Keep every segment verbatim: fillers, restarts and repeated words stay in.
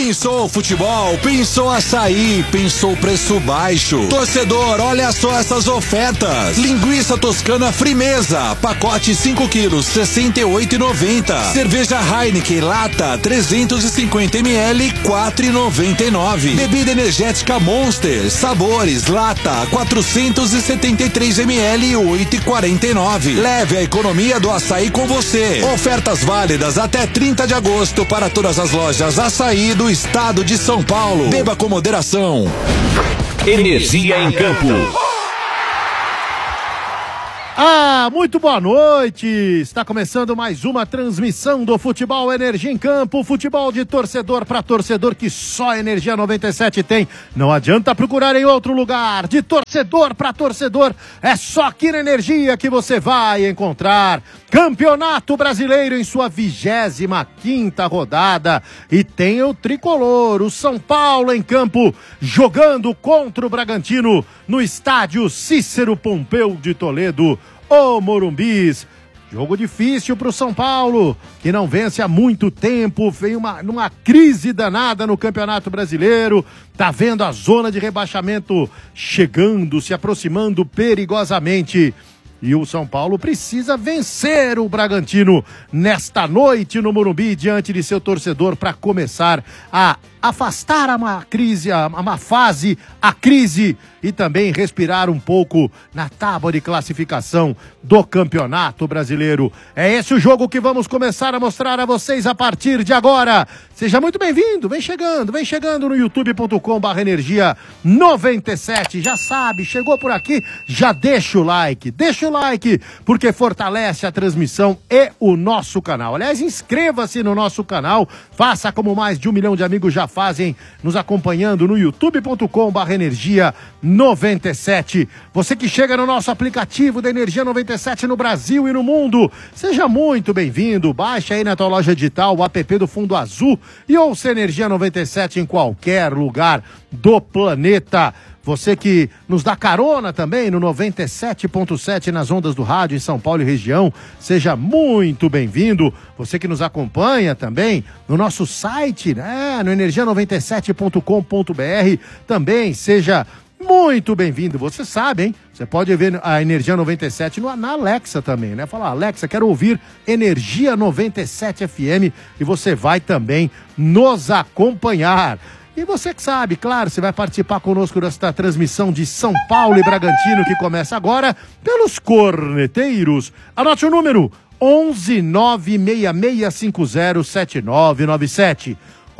Pensou futebol, pensou açaí, pensou preço baixo. Torcedor, olha só essas ofertas. Linguiça toscana Frimeza, pacote cinco quilos, sessenta e oito reais e noventa centavos. Cerveja Heineken lata trezentos e cinquenta mililitros, quatro reais e noventa e nove centavos. Bebida energética Monster, sabores, lata quatrocentos e setenta e três mililitros, oito reais e quarenta e nove centavos. Leve a economia do açaí com você. Ofertas válidas até trinta de agosto para todas as lojas Açaí do estado de São Paulo. Beba com moderação. Energia em campo. Ah, muito boa noite! Está começando mais uma transmissão do Futebol Energia em Campo, futebol de torcedor para torcedor que só a Energia noventa e sete tem. Não adianta procurar em outro lugar, de torcedor para torcedor, é só aqui na Energia que você vai encontrar. Campeonato Brasileiro em sua vigésima quinta rodada e tem o tricolor, o São Paulo em campo, jogando contra o Bragantino no estádio Cícero Pompeu de Toledo, o Morumbis. Jogo difícil para o São Paulo, que não vence há muito tempo, veio uma, numa crise danada no Campeonato Brasileiro, tá vendo a zona de rebaixamento chegando, se aproximando perigosamente. E o São Paulo precisa vencer o Bragantino nesta noite no Morumbi, diante de seu torcedor, para começar a afastar a má crise, a má fase, a crise, e também respirar um pouco na tábua de classificação do Campeonato Brasileiro. É esse o jogo que vamos começar a mostrar a vocês a partir de agora. Seja muito bem-vindo, vem chegando, vem chegando no youtube ponto com barra energia noventa e sete. Já sabe, chegou por aqui, já deixa o like, deixa o like, porque fortalece a transmissão e o nosso canal. Aliás, inscreva-se no nosso canal, faça como mais de um milhão de amigos já fazem, nos acompanhando no youtube ponto com barra energia noventa e sete. Você que chega no nosso aplicativo da Energia noventa e sete no Brasil e no mundo, seja muito bem-vindo. Baixe aí na tua loja digital o app do Fundo Azul e ouça Energia noventa e sete em qualquer lugar do planeta. Você que nos dá carona também no noventa e sete ponto sete nas ondas do rádio em São Paulo e região, seja muito bem-vindo. Você que nos acompanha também no nosso site, né, no energia noventa e sete ponto com ponto br, também seja muito bem-vindo. Você sabe, hein? Você pode ver a Energia noventa e sete no, na Alexa também, né? Fala, Alexa, quero ouvir Energia noventa e sete F M e você vai também nos acompanhar. E você que sabe, claro, você vai participar conosco desta transmissão de São Paulo e Bragantino, que começa agora pelos corneteiros. Anote o número onze nove seis seis cinco zero sete nove nove sete.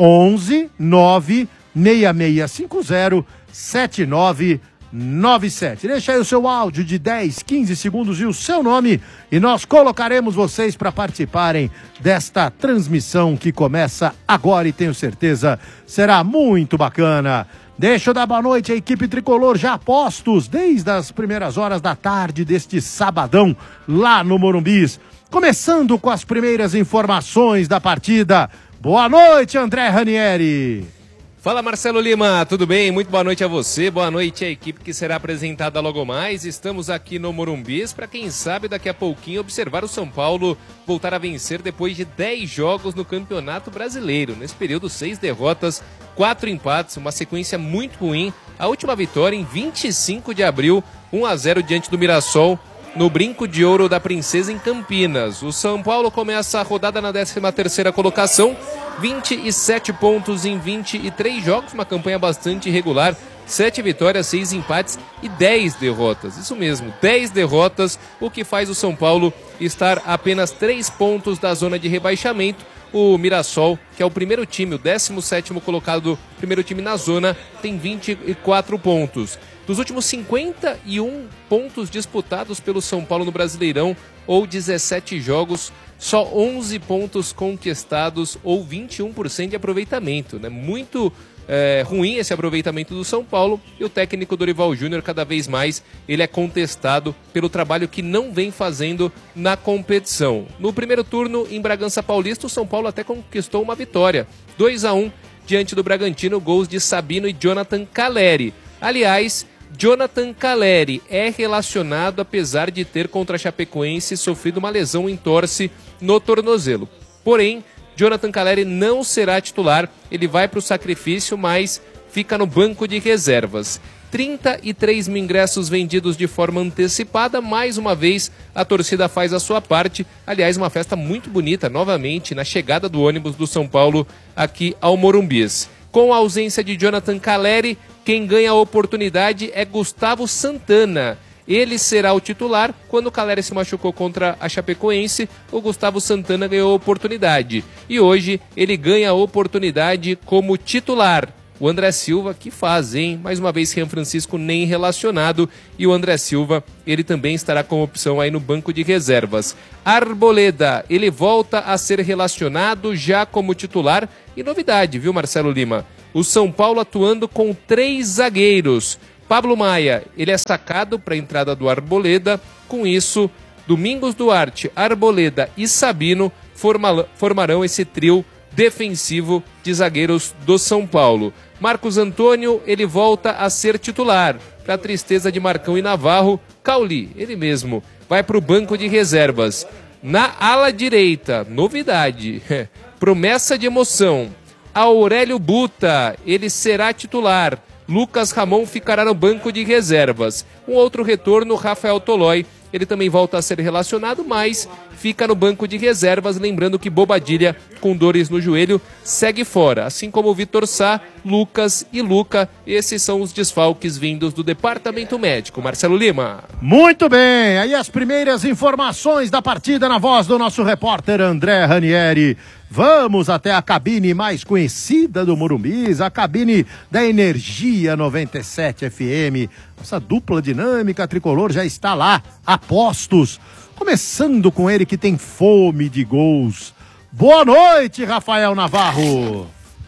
onze nove seis seis cinco zero sete nove nove sete. Deixa aí o seu áudio de dez, quinze segundos e o seu nome e nós colocaremos vocês para participarem desta transmissão que começa agora e tenho certeza será muito bacana. Deixa eu dar boa noite à equipe tricolor, já a postos desde as primeiras horas da tarde deste sabadão lá no Morumbis. Começando com as primeiras informações da partida. Boa noite, André Ranieri. Fala, Marcelo Lima, tudo bem? Muito boa noite a você, boa noite à equipe que será apresentada logo mais. Estamos aqui no Morumbis para, quem sabe, daqui a pouquinho observar o São Paulo voltar a vencer depois de dez jogos no Campeonato Brasileiro. Nesse período, seis derrotas, quatro empates, uma sequência muito ruim. A última vitória em vinte e cinco de abril, um a zero diante do Mirassol, no Brinco de Ouro da Princesa em Campinas. O São Paulo começa a rodada na décima terceira colocação, vinte e sete pontos em vinte e três jogos, uma campanha bastante irregular, sete vitórias, seis empates e dez derrotas. Isso mesmo, dez derrotas, o que faz o São Paulo estar a apenas três pontos da zona de rebaixamento. O Mirassol, que é o primeiro time, o décimo sétimo colocado, primeiro time na zona, tem vinte e quatro pontos. Dos últimos cinquenta e um pontos disputados pelo São Paulo no Brasileirão, ou dezessete jogos, só onze pontos conquistados, ou vinte e um por cento de aproveitamento, né? Muito é, ruim esse aproveitamento do São Paulo, e o técnico Dorival Júnior, cada vez mais, ele é contestado pelo trabalho que não vem fazendo na competição. No primeiro turno, em Bragança Paulista, o São Paulo até conquistou uma vitória, dois a um diante do Bragantino, gols de Sabino e Jonathan Caleri. Aliás, Jonathan Caleri é relacionado, apesar de ter contra a Chapecoense sofrido uma lesão em torce no tornozelo. Porém, Jonathan Calleri não será titular, ele vai para o sacrifício, mas fica no banco de reservas. trinta e três mil ingressos vendidos de forma antecipada, mais uma vez a torcida faz a sua parte. Aliás, uma festa muito bonita, novamente, na chegada do ônibus do São Paulo aqui ao Morumbis. Com a ausência de Jonathan Calleri, quem ganha a oportunidade é Gustavo Santana. Ele será o titular. Quando o Calleri se machucou contra a Chapecoense, o Gustavo Santana ganhou a oportunidade. E hoje ele ganha a oportunidade como titular. O André Silva, que faz, hein? Mais uma vez, Rian Francisco nem relacionado. E o André Silva, ele também estará como opção aí no banco de reservas. Arboleda, ele volta a ser relacionado já como titular. E novidade, viu, Marcelo Lima? O São Paulo atuando com três zagueiros. Pablo Maia, ele é sacado para a entrada do Arboleda. Com isso, Domingos Duarte, Arboleda e Sabino forma- formarão esse trio defensivo de zagueiros do São Paulo. Marcos Antônio, ele volta a ser titular. Para a tristeza de Marcão e Navarro, Cauli, ele mesmo, vai para o banco de reservas. Na ala direita, novidade, promessa de emoção. Aurélio Buta, ele será titular. Lucas Ramon ficará no banco de reservas. Um outro retorno, Rafael Tolói, ele também volta a ser relacionado, mas fica no banco de reservas, lembrando que Bobadilha, com dores no joelho, segue fora. Assim como Vitor Sá, Lucas e Luca, esses são os desfalques vindos do departamento médico. Marcelo Lima. Muito bem, aí as primeiras informações da partida na voz do nosso repórter André Ranieri. Vamos até a cabine mais conhecida do Morumbis, a cabine da Energia noventa e sete F M. Essa dupla dinâmica tricolor já está lá, a postos. Começando com ele que tem fome de gols. Boa noite, Rafael Navarro.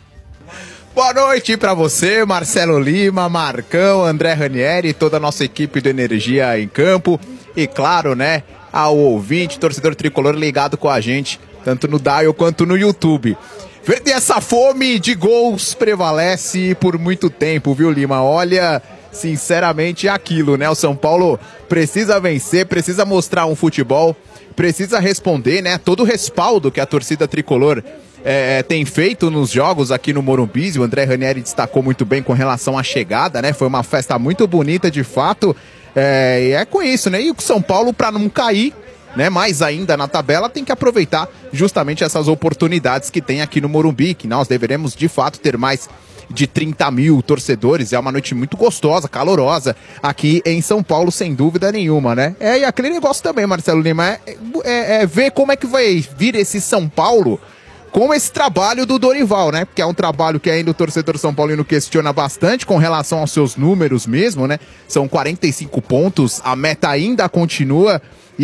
Boa noite para você, Marcelo Lima, Marcão, André Ranieri e toda a nossa equipe do Energia em Campo. E claro, né, ao ouvinte, torcedor tricolor ligado com a gente, tanto no Dial quanto no YouTube. E essa fome de gols prevalece por muito tempo, viu, Lima? Olha, sinceramente é aquilo, né? O São Paulo precisa vencer, precisa mostrar um futebol, precisa responder, né? Todo o respaldo que a torcida tricolor é, tem feito nos jogos aqui no Morumbis. O André Ranieri destacou muito bem com relação à chegada, né? Foi uma festa muito bonita, de fato. É, e é com isso, né? E o São Paulo, para não cair, né, mais ainda na tabela, tem que aproveitar justamente essas oportunidades que tem aqui no Morumbi, que nós deveremos de fato ter mais de trinta mil torcedores. É uma noite muito gostosa, calorosa aqui em São Paulo, sem dúvida nenhuma, né? É, e aquele negócio também, Marcelo Lima, é, é, é ver como é que vai vir esse São Paulo com esse trabalho do Dorival, né? Porque é um trabalho que ainda o torcedor São Paulino questiona bastante com relação aos seus números mesmo, né? São quarenta e cinco pontos, a meta ainda continua.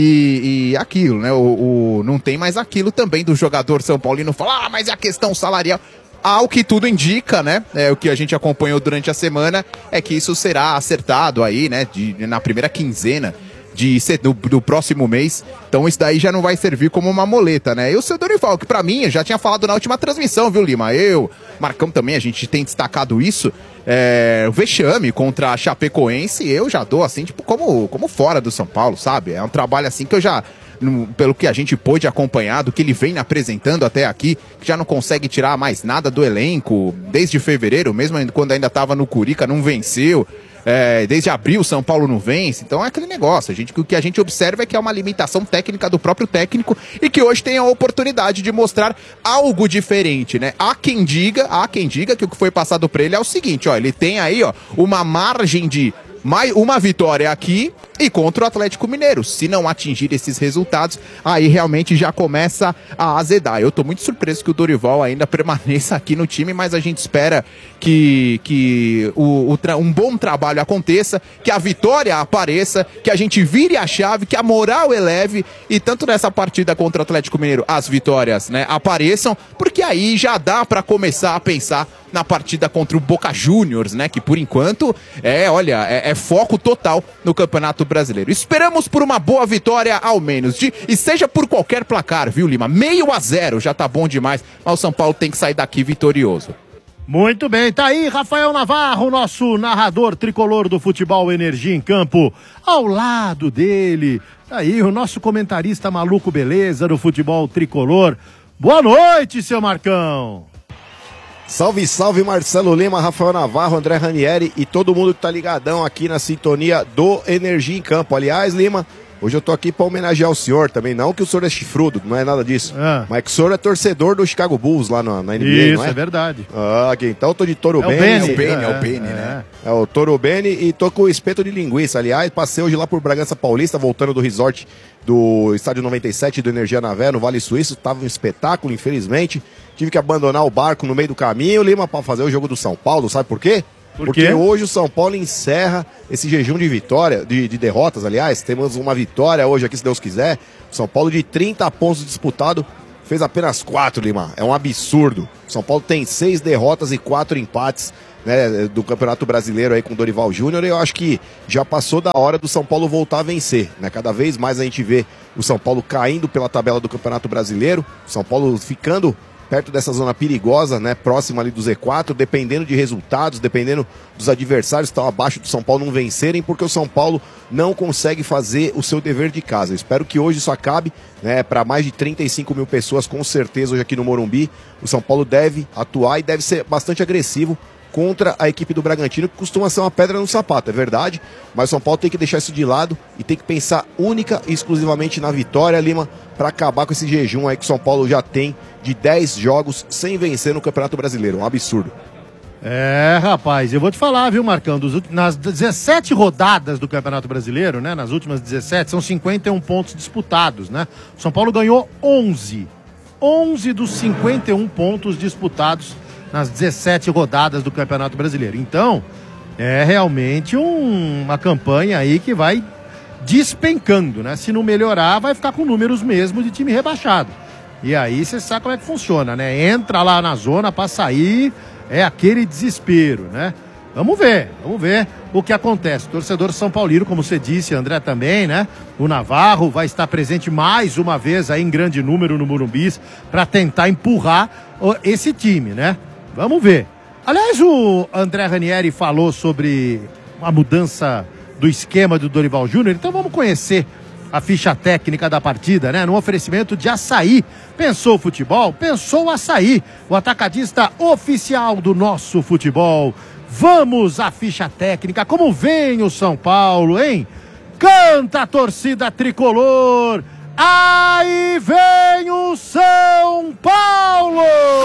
E, e aquilo, né? O, o, não tem mais aquilo também do jogador São Paulino falar, ah, mas é a questão salarial. Ao que tudo indica, né? É, o que a gente acompanhou durante a semana é que isso será acertado aí, né? De, na primeira quinzena de, do, do próximo mês. Então isso daí já não vai servir como uma moleta, né? E o seu Dorival, que pra mim, eu já tinha falado na última transmissão, viu, Lima? Eu, Marcão também, a gente tem destacado isso. É, o vexame contra a Chapecoense, eu já dou assim, tipo, como, como fora do São Paulo, sabe? É um trabalho assim que eu já, no, pelo que a gente pôde acompanhar, do que ele vem apresentando até aqui, que já não consegue tirar mais nada do elenco, desde fevereiro, mesmo quando ainda estava no Curica, não venceu. É, desde abril, São Paulo não vence. Então é aquele negócio. A gente, o que a gente observa é que é uma limitação técnica do próprio técnico e que hoje tem a oportunidade de mostrar algo diferente, né? Há quem diga, há quem diga que o que foi passado para ele é o seguinte, ó, ele tem aí, ó, uma margem de mais uma vitória aqui e contra o Atlético Mineiro. Se não atingir esses resultados, aí realmente já começa a azedar. Eu tô muito surpreso que o Dorival ainda permaneça aqui no time, mas a gente espera que, que o, o tra- um bom trabalho aconteça, que a vitória apareça, que a gente vire a chave, que a moral eleve e tanto nessa partida contra o Atlético Mineiro as vitórias, né, apareçam, porque aí já dá para começar a pensar na partida contra o Boca Juniors, né, que por enquanto é, olha, é, é foco total no Campeonato Brasileiro. Esperamos por uma boa vitória ao menos, de, e seja por qualquer placar, viu, Lima? Meio a zero, já tá bom demais, mas o São Paulo tem que sair daqui vitorioso. Muito bem, tá aí Rafael Navarro, nosso narrador tricolor do futebol Energia em Campo. Ao lado dele, tá aí o nosso comentarista maluco beleza do futebol tricolor, Boa noite, seu Marcão. Salve, salve, Marcelo Lima, Rafael Navarro, André Ranieri e todo mundo que tá ligadão aqui na sintonia do Energia em Campo. Aliás, Lima, hoje eu tô aqui pra homenagear o senhor também, não que o senhor é chifrudo, não é nada disso, é. mas que o senhor é torcedor do Chicago Bulls lá na, na N B A, Isso, não é? é verdade. Ah, aqui, então eu tô de Toro É o Bene. Bene, É o Bene, é, é o Bene, é, né? É o Toro Bene e tô com o espeto de linguiça. Aliás, passei hoje lá por Bragança Paulista, voltando do resort do Estádio noventa e sete do Energia Navé, no Vale Suíço. Tava um espetáculo, infelizmente. Tive que abandonar o barco no meio do caminho, Lima, para fazer o jogo do São Paulo. Sabe por quê? Por Porque quê? hoje o São Paulo encerra esse jejum de vitória, de, de derrotas, aliás. Temos uma vitória hoje aqui, se Deus quiser. O São Paulo de trinta pontos disputado, fez apenas quatro, Lima. É um absurdo. O São Paulo tem seis derrotas e quatro empates, né, do Campeonato Brasileiro aí com o Dorival Júnior. E eu acho que já passou da hora do São Paulo voltar a vencer, né? Cada vez mais a gente vê o São Paulo caindo pela tabela do Campeonato Brasileiro. O São Paulo ficando perto dessa zona perigosa, né, próxima ali do Z quatro, dependendo de resultados, dependendo dos adversários que estão abaixo do São Paulo não vencerem, porque o São Paulo não consegue fazer o seu dever de casa. Eu espero que hoje isso acabe, né, para mais de trinta e cinco mil pessoas, com certeza, hoje aqui no Morumbi. O São Paulo deve atuar e deve ser bastante agressivo contra a equipe do Bragantino, que costuma ser uma pedra no sapato, é verdade, mas o São Paulo tem que deixar isso de lado e tem que pensar única e exclusivamente na vitória, Lima, para acabar com esse jejum aí que o São Paulo já tem de dez jogos sem vencer no Campeonato Brasileiro, um absurdo. É, rapaz, eu vou te falar, viu, Marcão, dos, nas dezessete rodadas do Campeonato Brasileiro, né, nas últimas dezessete, são cinquenta e um pontos disputados, né, o São Paulo ganhou onze, onze dos cinquenta e um pontos disputados nas dezessete rodadas do Campeonato Brasileiro. Então, é realmente um, uma campanha aí que vai despencando, né? Se não melhorar, vai ficar com números mesmo de time rebaixado. E aí você sabe como é que funciona, né? Entra lá na zona pra sair, é aquele desespero, né? Vamos ver, vamos ver o que acontece. O torcedor São Paulino, como você disse, André também, né? O Navarro vai estar presente mais uma vez aí em grande número no Morumbis para tentar empurrar esse time, né? Vamos ver. Aliás, o André Ranieri falou sobre a mudança do esquema do Dorival Júnior, então vamos conhecer a ficha técnica da partida, né? No oferecimento de Açaí. Pensou futebol? Pensou Açaí, o atacadista oficial do nosso futebol. Vamos à ficha técnica. Como vem o São Paulo, hein? Canta a torcida tricolor. Aí vem o São Paulo!